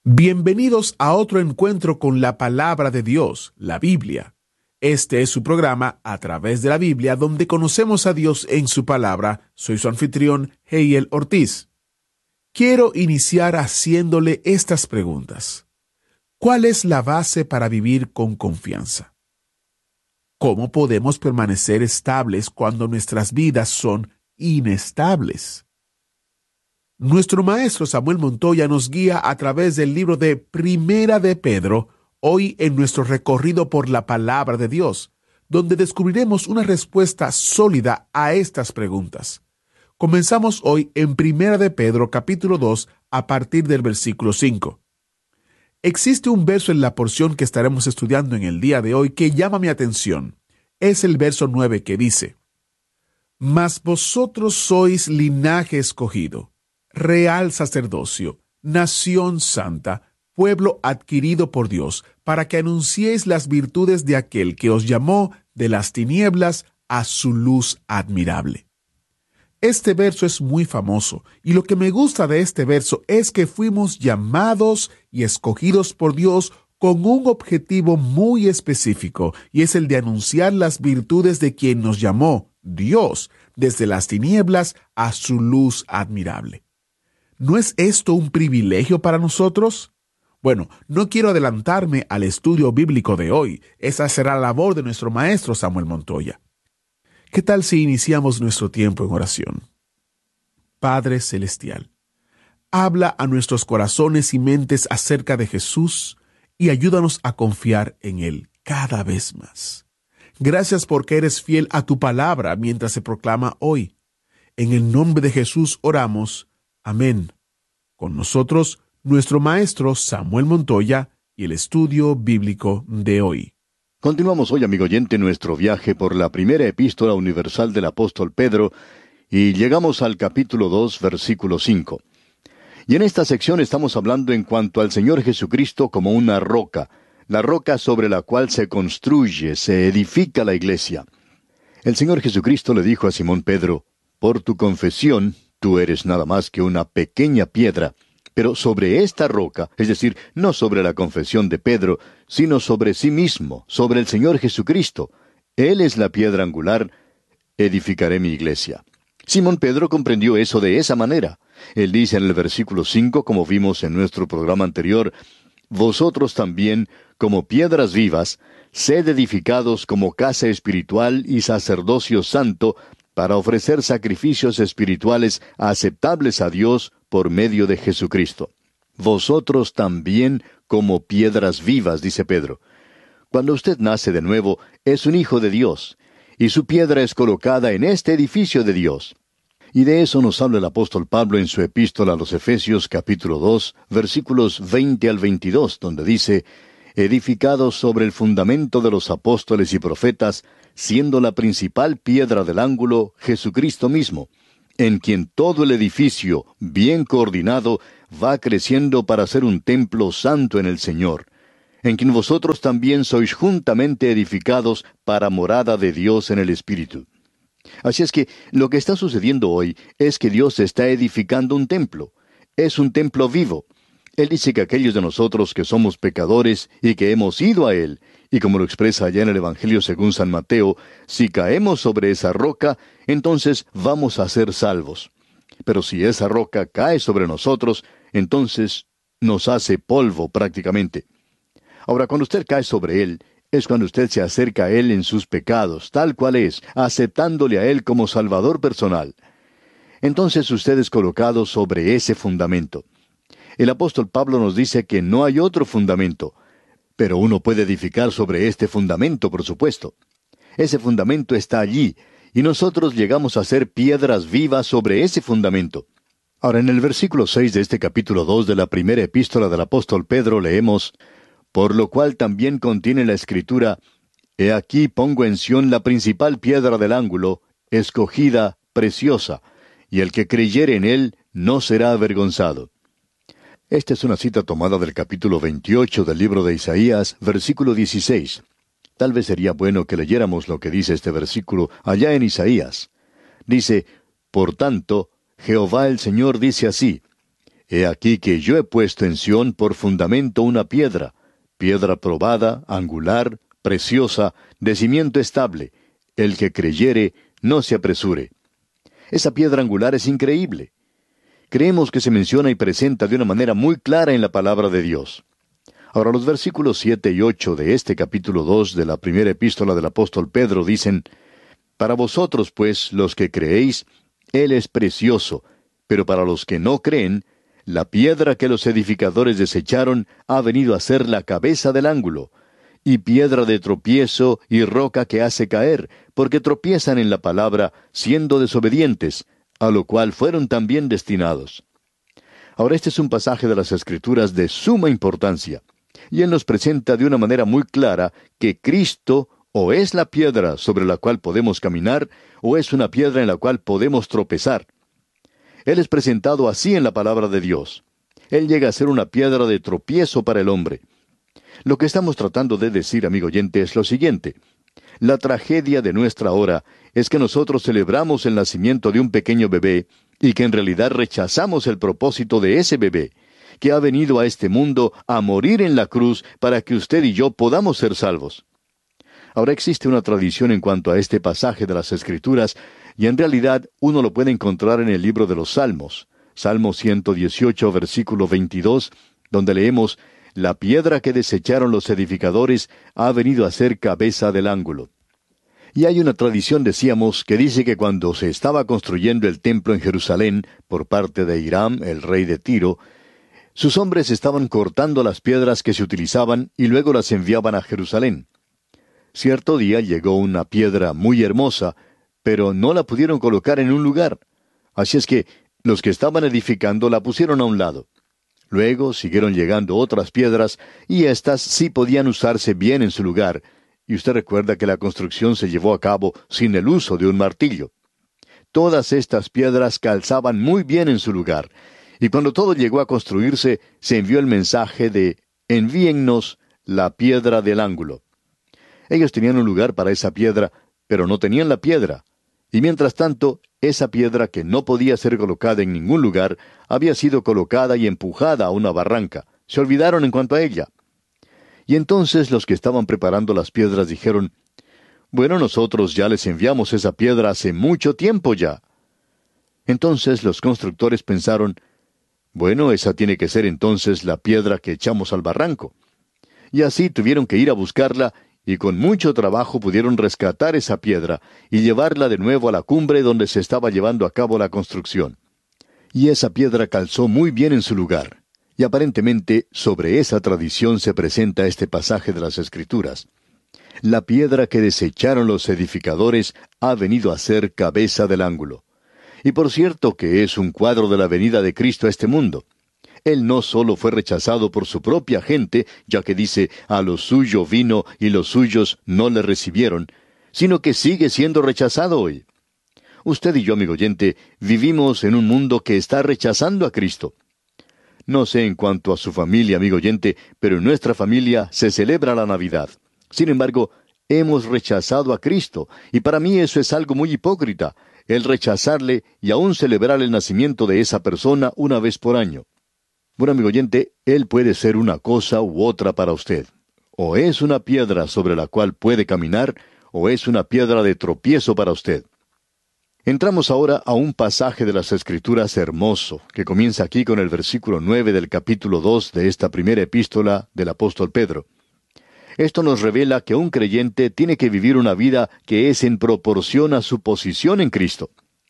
Bienvenidos a otro encuentro con la palabra de Dios, la Biblia. Este es su programa A través de la Biblia, donde conocemos a Dios en su palabra. Soy su anfitrión, Heiel Ortiz. Quiero iniciar haciéndole estas preguntas. ¿Cuál es la base para vivir con confianza? ¿Cómo podemos permanecer estables cuando nuestras vidas son inestables? Nuestro maestro Samuel Montoya nos guía a través del libro de Primera de Pedro, hoy en nuestro recorrido por la palabra de Dios, donde descubriremos una respuesta sólida a estas preguntas. Comenzamos hoy en Primera de Pedro, capítulo 2, a partir del versículo 5. Existe un verso en la porción que estaremos estudiando en el día de hoy que llama mi atención. Es el verso 9 que dice: Mas vosotros sois linaje escogido, real sacerdocio, nación santa, pueblo adquirido por Dios, para que anunciéis las virtudes de aquel que os llamó de las tinieblas a su luz admirable. Este verso es muy famoso, y lo que me gusta de este verso es que fuimos llamados y escogidos por Dios con un objetivo muy específico, y es el de anunciar las virtudes de quien nos llamó, Dios, desde las tinieblas a su luz admirable. ¿No es esto un privilegio para nosotros? Bueno, no quiero adelantarme al estudio bíblico de hoy. Esa será la labor de nuestro maestro Samuel Montoya. ¿Qué tal si iniciamos nuestro tiempo en oración? Padre Celestial, habla a nuestros corazones y mentes acerca de Jesús y ayúdanos a confiar en Él cada vez más. Gracias porque eres fiel a tu palabra mientras se proclama hoy. En el nombre de Jesús oramos. Amén. Con nosotros, nuestro maestro Samuel Montoya y el estudio bíblico de hoy. Continuamos hoy, amigo oyente, nuestro viaje por la primera epístola universal del apóstol Pedro, y llegamos al capítulo 2, versículo 5. Y en esta sección estamos hablando en cuanto al Señor Jesucristo como una roca, la roca sobre la cual se construye, se edifica la iglesia. El Señor Jesucristo le dijo a Simón Pedro: por tu confesión, tú eres nada más que una pequeña piedra, pero sobre esta roca, es decir, no sobre la confesión de Pedro, sino sobre sí mismo, sobre el Señor Jesucristo. Él es la piedra angular, edificaré mi iglesia. Simón Pedro comprendió eso de esa manera. Él dice en el versículo 5, como vimos en nuestro programa anterior: vosotros también, como piedras vivas, sed edificados como casa espiritual y sacerdocio santo, para ofrecer sacrificios espirituales aceptables a Dios por medio de Jesucristo. Vosotros también como piedras vivas, dice Pedro. Cuando usted nace de nuevo, es un hijo de Dios, y su piedra es colocada en este edificio de Dios. Y de eso nos habla el apóstol Pablo en su epístola a los Efesios, capítulo 2, versículos 20 al 22, donde dice: edificados sobre el fundamento de los apóstoles y profetas, siendo la principal piedra del ángulo Jesucristo mismo, en quien todo el edificio, bien coordinado, va creciendo para ser un templo santo en el Señor, en quien vosotros también sois juntamente edificados para morada de Dios en el Espíritu. Así es que lo que está sucediendo hoy es que Dios está edificando un templo. Es un templo vivo. Él dice que aquellos de nosotros que somos pecadores y que hemos ido a Él, y como lo expresa allá en el Evangelio según San Mateo, si caemos sobre esa roca, entonces vamos a ser salvos. Pero si esa roca cae sobre nosotros, entonces nos hace polvo prácticamente. Ahora, cuando usted cae sobre Él, es cuando usted se acerca a Él en sus pecados, tal cual es, aceptándole a Él como Salvador personal. Entonces usted es colocado sobre ese fundamento. El apóstol Pablo nos dice que no hay otro fundamento, pero uno puede edificar sobre este fundamento, por supuesto. Ese fundamento está allí, y nosotros llegamos a ser piedras vivas sobre ese fundamento. Ahora, en el versículo 6 de este capítulo 2 de la primera epístola del apóstol Pedro leemos: por lo cual también contiene la Escritura: he aquí pongo en Sión la principal piedra del ángulo, escogida, preciosa, y el que creyere en él no será avergonzado. Esta es una cita tomada del capítulo 28 del libro de Isaías, versículo 16. Tal vez sería bueno que leyéramos lo que dice este versículo allá en Isaías. Dice: por tanto, Jehová el Señor dice así: He aquí que yo he puesto en Sión por fundamento una piedra, piedra probada, angular, preciosa, de cimiento estable. El que creyere, no se apresure. Esa piedra angular es increíble. Creemos que se menciona y presenta de una manera muy clara en la palabra de Dios. Ahora, los versículos 7 y 8 de este capítulo 2 de la primera epístola del apóstol Pedro dicen: Para vosotros, pues, los que creéis, Él es precioso, pero para los que no creen, la piedra que los edificadores desecharon ha venido a ser la cabeza del ángulo, y piedra de tropiezo y roca que hace caer, porque tropiezan en la palabra, siendo desobedientes, a lo cual fueron también destinados. Ahora, este es un pasaje de las Escrituras de suma importancia, y él nos presenta de una manera muy clara que Cristo o es la piedra sobre la cual podemos caminar, o es una piedra en la cual podemos tropezar. Él es presentado así en la palabra de Dios. Él llega a ser una piedra de tropiezo para el hombre. Lo que estamos tratando de decir, amigo oyente, es lo siguiente. La tragedia de nuestra hora es que nosotros celebramos el nacimiento de un pequeño bebé y que en realidad rechazamos el propósito de ese bebé, que ha venido a este mundo a morir en la cruz para que usted y yo podamos ser salvos. Ahora, existe una tradición en cuanto a este pasaje de las Escrituras, y en realidad uno lo puede encontrar en el libro de los Salmos. Salmo 118, versículo 22, donde leemos: La piedra que desecharon los edificadores ha venido a ser cabeza del ángulo. Y hay una tradición, decíamos, que dice que cuando se estaba construyendo el templo en Jerusalén, por parte de Hiram, el rey de Tiro, sus hombres estaban cortando las piedras que se utilizaban y luego las enviaban a Jerusalén. Cierto día llegó una piedra muy hermosa, pero no la pudieron colocar en un lugar. Así es que los que estaban edificando la pusieron a un lado. Luego siguieron llegando otras piedras, y éstas sí podían usarse bien en su lugar, y usted recuerda que la construcción se llevó a cabo sin el uso de un martillo. Todas estas piedras calzaban muy bien en su lugar, y cuando todo llegó a construirse, se envió el mensaje de: envíennos la piedra del ángulo. Ellos tenían un lugar para esa piedra, pero no tenían la piedra. Y mientras tanto, esa piedra que no podía ser colocada en ningún lugar, había sido colocada y empujada a una barranca. Se olvidaron en cuanto a ella. Y entonces los que estaban preparando las piedras dijeron: bueno, nosotros ya les enviamos esa piedra hace mucho tiempo ya. Entonces los constructores pensaron: bueno, esa tiene que ser entonces la piedra que echamos al barranco. Y así tuvieron que ir a buscarla, y con mucho trabajo pudieron rescatar esa piedra y llevarla de nuevo a la cumbre donde se estaba llevando a cabo la construcción. Y esa piedra calzó muy bien en su lugar. Y aparentemente sobre esa tradición se presenta este pasaje de las Escrituras. La piedra que desecharon los edificadores ha venido a ser cabeza del ángulo. Y por cierto que es un cuadro de la venida de Cristo a este mundo. Él no solo fue rechazado por su propia gente, ya que dice: a lo suyo vino y los suyos no le recibieron, sino que sigue siendo rechazado hoy. Usted y yo, amigo oyente, vivimos en un mundo que está rechazando a Cristo. No sé en cuanto a su familia, amigo oyente, pero en nuestra familia se celebra la Navidad. Sin embargo, hemos rechazado a Cristo, y para mí eso es algo muy hipócrita, el rechazarle y aún celebrar el nacimiento de esa persona una vez por año. Bueno, amigo oyente, Él puede ser una cosa u otra para usted. O es una piedra sobre la cual puede caminar, o es una piedra de tropiezo para usted. Entramos ahora a un pasaje de las Escrituras hermoso, que comienza aquí con el versículo 9 del capítulo 2 de esta primera epístola del apóstol Pedro. Esto nos revela que un creyente tiene que vivir una vida que es en proporción a su posición en Cristo.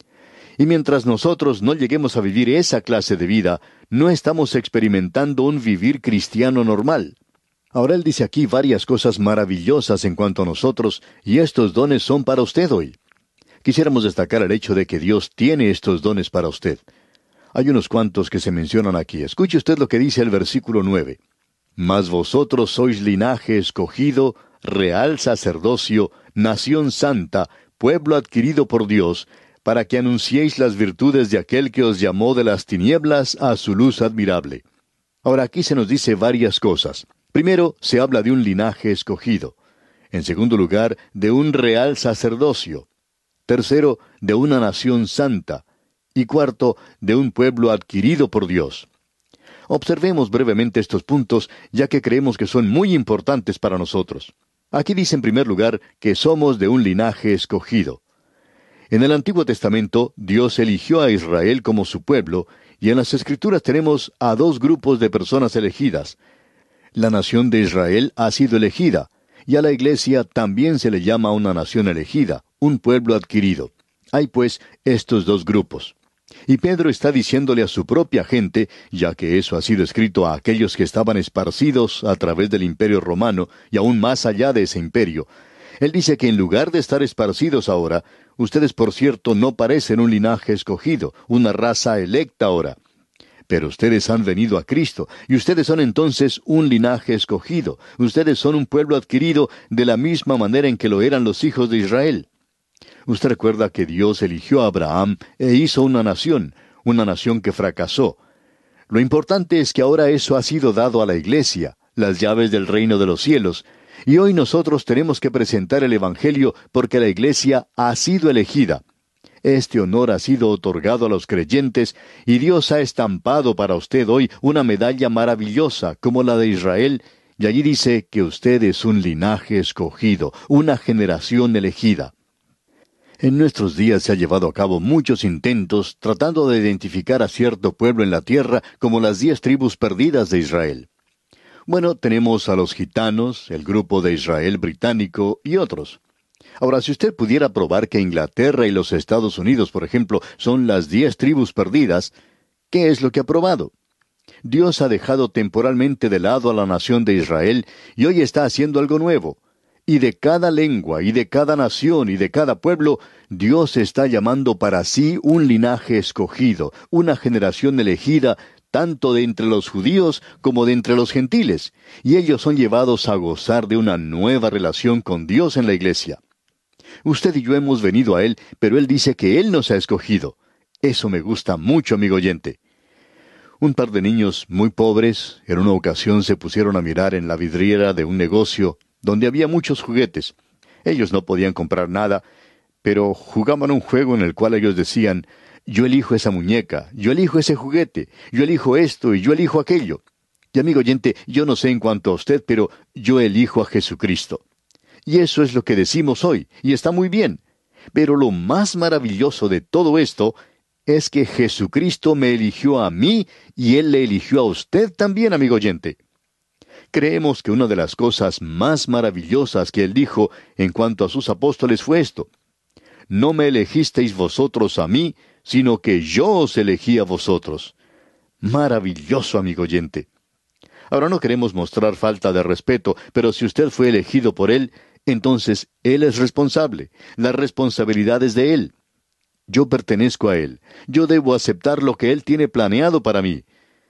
Y mientras nosotros no lleguemos a vivir esa clase de vida, no estamos experimentando un vivir cristiano normal. Ahora él dice aquí varias cosas maravillosas en cuanto a nosotros, y estos dones son para usted hoy. Quisiéramos destacar el hecho de que Dios tiene estos dones para usted. Hay unos cuantos que se mencionan aquí. Escuche usted lo que dice el versículo 9. Mas vosotros sois linaje escogido, real sacerdocio, nación santa, pueblo adquirido por Dios, para que anunciéis las virtudes de aquel que os llamó de las tinieblas a su luz admirable. Ahora aquí se nos dice varias cosas. Primero, se habla de un linaje escogido. En segundo lugar, de un real sacerdocio. Tercero, de una nación santa. Y cuarto, de un pueblo adquirido por Dios. Observemos brevemente estos puntos, ya que creemos que son muy importantes para nosotros. Aquí dice en primer lugar que somos de un linaje escogido. En el Antiguo Testamento, Dios eligió a Israel como su pueblo, y en las Escrituras tenemos a dos grupos de personas elegidas. La nación de Israel ha sido elegida, y a la Iglesia también se le llama una nación elegida, un pueblo adquirido. Hay pues estos dos grupos. Y Pedro está diciéndole a su propia gente, ya que eso ha sido escrito a aquellos que estaban esparcidos a través del imperio romano y aún más allá de ese imperio. Él dice que en lugar de estar esparcidos ahora, ustedes por cierto no parecen un linaje escogido, una raza electa ahora. Pero ustedes han venido a Cristo, y ustedes son entonces un linaje escogido. Ustedes son un pueblo adquirido de la misma manera en que lo eran los hijos de Israel. Usted recuerda que Dios eligió a Abraham e hizo una nación que fracasó. Lo importante es que ahora eso ha sido dado a la Iglesia, las llaves del reino de los cielos, y hoy nosotros tenemos que presentar el Evangelio porque la Iglesia ha sido elegida. Este honor ha sido otorgado a los creyentes y Dios ha estampado para usted hoy una medalla maravillosa como la de Israel, y allí dice que usted es un linaje escogido, una generación elegida. En nuestros días se ha llevado a cabo muchos intentos tratando de identificar a cierto pueblo en la tierra como las 10 tribus perdidas de Israel. Bueno, tenemos a los gitanos, el grupo de Israel británico y otros. Ahora, si usted pudiera probar que Inglaterra y los Estados Unidos, por ejemplo, son las 10 tribus perdidas, ¿qué es lo que ha probado? Dios ha dejado temporalmente de lado a la nación de Israel y hoy está haciendo algo nuevo. Y de cada lengua, y de cada nación, y de cada pueblo, Dios está llamando para sí un linaje escogido, una generación elegida, tanto de entre los judíos como de entre los gentiles, y ellos son llevados a gozar de una nueva relación con Dios en la iglesia. Usted y yo hemos venido a Él, pero Él dice que Él nos ha escogido. Eso me gusta mucho, amigo oyente. Un par de niños muy pobres, en una ocasión se pusieron a mirar en la vidriera de un negocio, donde había muchos juguetes. Ellos no podían comprar nada, pero jugaban un juego en el cual ellos decían, yo elijo esa muñeca, yo elijo ese juguete, yo elijo esto y yo elijo aquello. Y amigo oyente, yo no sé en cuanto a usted, pero yo elijo a Jesucristo. Y eso es lo que decimos hoy, y está muy bien. Pero lo más maravilloso de todo esto es que Jesucristo me eligió a mí y Él le eligió a usted también, amigo oyente. Creemos que una de las cosas más maravillosas que Él dijo en cuanto a sus apóstoles fue esto: no me elegisteis vosotros a mí, sino que yo os elegí a vosotros. Maravilloso, amigo oyente. Ahora no queremos mostrar falta de respeto, pero si usted fue elegido por Él, entonces Él es responsable. La responsabilidad es de Él. Yo pertenezco a Él. Yo debo aceptar lo que Él tiene planeado para mí.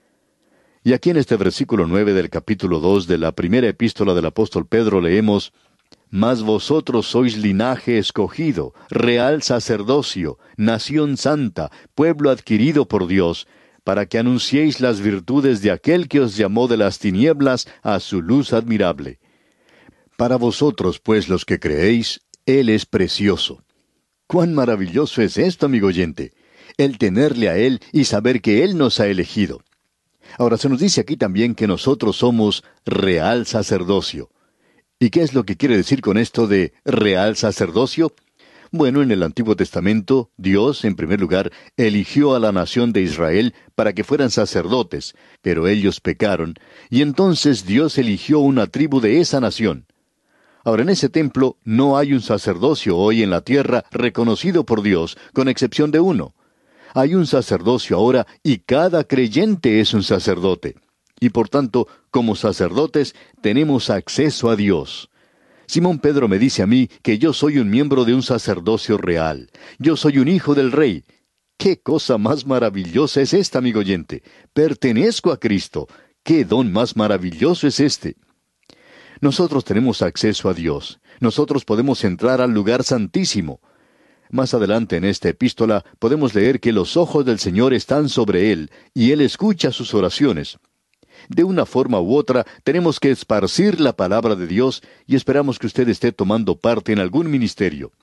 Y aquí en este versículo 9 del capítulo 2 de la primera epístola del apóstol Pedro leemos: mas vosotros sois linaje escogido, real sacerdocio, nación santa, pueblo adquirido por Dios, para que anunciéis las virtudes de aquel que os llamó de las tinieblas a su luz admirable. Para vosotros, pues, los que creéis, Él es precioso. ¡Cuán maravilloso es esto, amigo oyente! El tenerle a Él y saber que Él nos ha elegido. Ahora se nos dice aquí también que nosotros somos real sacerdocio. ¿Y qué es lo que quiere decir con esto de real sacerdocio? Bueno, en el Antiguo Testamento, Dios, en primer lugar, eligió a la nación de Israel para que fueran sacerdotes, pero ellos pecaron, y entonces Dios eligió una tribu de esa nación. Ahora, en ese templo no hay un sacerdocio hoy en la tierra reconocido por Dios, con excepción de uno. Hay un sacerdocio ahora y cada creyente es un sacerdote. Y por tanto, como sacerdotes, tenemos acceso a Dios. Simón Pedro me dice a mí que yo soy un miembro de un sacerdocio real. Yo soy un hijo del Rey. ¡Qué cosa más maravillosa es esta, amigo oyente! Pertenezco a Cristo. ¡Qué don más maravilloso es este! Nosotros tenemos acceso a Dios. Nosotros podemos entrar al lugar santísimo. Más adelante en esta epístola podemos leer que los ojos del Señor están sobre Él, y Él escucha sus oraciones. De una forma u otra, tenemos que esparcir la palabra de Dios, y esperamos que usted esté tomando parte en algún ministerio.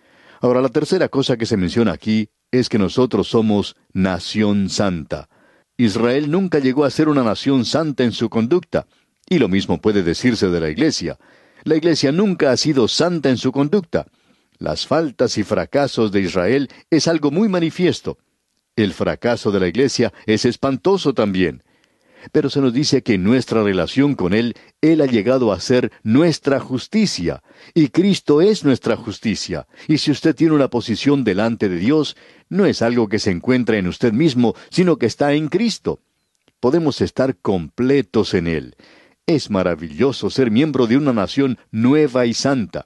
Ahora, la tercera cosa que se menciona aquí es que nosotros somos nación santa. Israel nunca llegó a ser una nación santa en su conducta, y lo mismo puede decirse de la Iglesia. La Iglesia nunca ha sido santa en su conducta. Las faltas y fracasos de Israel es algo muy manifiesto. El fracaso de la Iglesia es espantoso también. Pero se nos dice que en nuestra relación con Él ha llegado a ser nuestra justicia, y Cristo es nuestra justicia. Y si usted tiene una posición delante de Dios, no es algo que se encuentra en usted mismo, sino que está en Cristo. Podemos estar completos en Él. Es maravilloso ser miembro de una nación nueva y santa.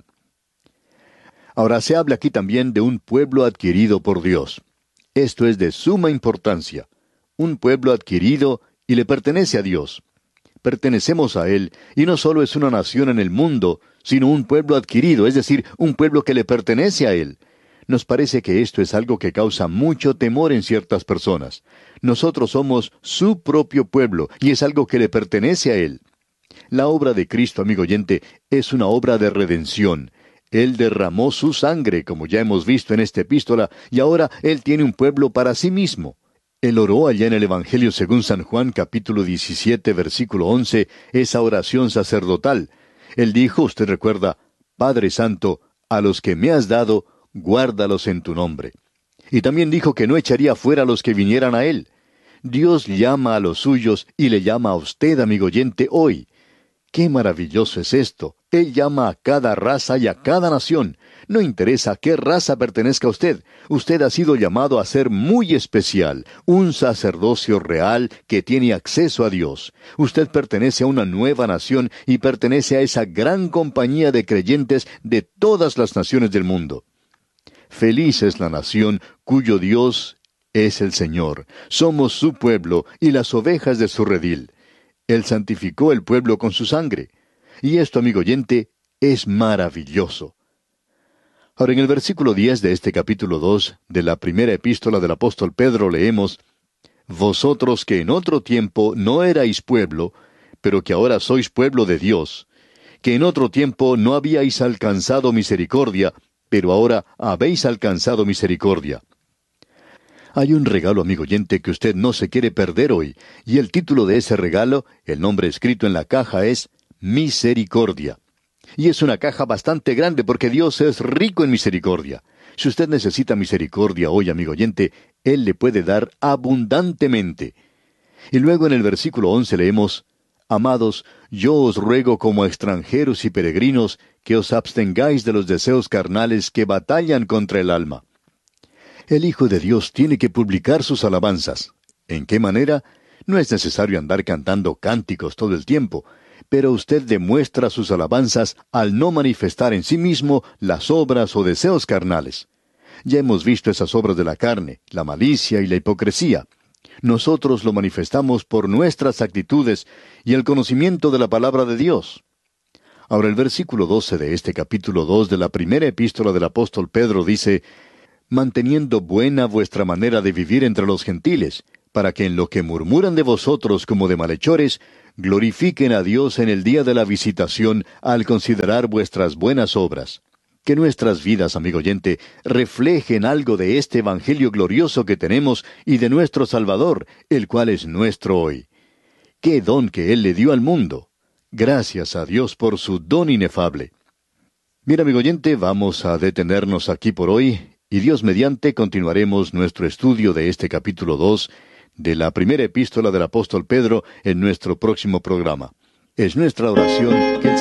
Ahora se habla aquí también de un pueblo adquirido por Dios. Esto es de suma importancia. Un pueblo adquirido y le pertenece a Dios. Pertenecemos a Él, y no solo es una nación en el mundo, sino un pueblo adquirido, es decir, un pueblo que le pertenece a Él. Nos parece que esto es algo que causa mucho temor en ciertas personas. Nosotros somos su propio pueblo, y es algo que le pertenece a Él. La obra de Cristo, amigo oyente, es una obra de redención. Él derramó su sangre, como ya hemos visto en esta epístola, y ahora Él tiene un pueblo para sí mismo. Él oró allá en el Evangelio según San Juan, capítulo 17, versículo 11, esa oración sacerdotal. Él dijo, usted recuerda, Padre Santo, a los que me has dado, guárdalos en tu nombre. Y también dijo que no echaría fuera a los que vinieran a Él. Dios llama a los suyos y le llama a usted, amigo oyente, hoy. ¡Qué maravilloso es esto! Él llama a cada raza y a cada nación. No interesa a qué raza pertenezca usted. Usted ha sido llamado a ser muy especial, un sacerdocio real que tiene acceso a Dios. Usted pertenece a una nueva nación y pertenece a esa gran compañía de creyentes de todas las naciones del mundo. Feliz es la nación cuyo Dios es el Señor. Somos su pueblo y las ovejas de su redil. Él santificó el pueblo con su sangre. Y esto, amigo oyente, es maravilloso. Ahora, en el versículo 10 de este capítulo 2 de la primera epístola del apóstol Pedro leemos, «Vosotros que en otro tiempo no erais pueblo, pero que ahora sois pueblo de Dios, que en otro tiempo no habíais alcanzado misericordia, pero ahora habéis alcanzado misericordia». Hay un regalo, amigo oyente, que usted no se quiere perder hoy, y el título de ese regalo, el nombre escrito en la caja es Misericordia. Y es una caja bastante grande porque Dios es rico en misericordia. Si usted necesita misericordia hoy, amigo oyente, Él le puede dar abundantemente. Y luego en el versículo 11 leemos, «Amados, yo os ruego como extranjeros y peregrinos que os abstengáis de los deseos carnales que batallan contra el alma». El Hijo de Dios tiene que publicar sus alabanzas. ¿En qué manera? No es necesario andar cantando cánticos todo el tiempo, pero usted demuestra sus alabanzas al no manifestar en sí mismo las obras o deseos carnales. Ya hemos visto esas obras de la carne, la malicia y la hipocresía. Nosotros lo manifestamos por nuestras actitudes y el conocimiento de la palabra de Dios. Ahora el versículo 12 de este capítulo 2 de la primera epístola del apóstol Pedro dice, «Manteniendo buena vuestra manera de vivir entre los gentiles, para que en lo que murmuran de vosotros como de malhechores, glorifiquen a Dios en el día de la visitación al considerar vuestras buenas obras». Que nuestras vidas, amigo oyente, reflejen algo de este Evangelio glorioso que tenemos y de nuestro Salvador, el cual es nuestro hoy. ¡Qué don que Él le dio al mundo! Gracias a Dios por su don inefable. Mira, amigo oyente, vamos a detenernos aquí por hoy, y Dios mediante continuaremos nuestro estudio de este capítulo 2 de la primera epístola del apóstol Pedro en nuestro próximo programa. Es nuestra oración que el